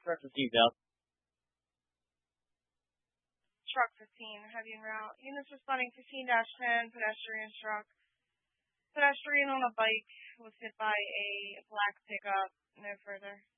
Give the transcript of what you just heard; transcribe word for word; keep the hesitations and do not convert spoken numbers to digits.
Truck fifteen, Val. Truck fifteen, heavy en route. Units responding fifteen dash ten, pedestrian struck. Pedestrian on a bike was hit by a black pickup. No further.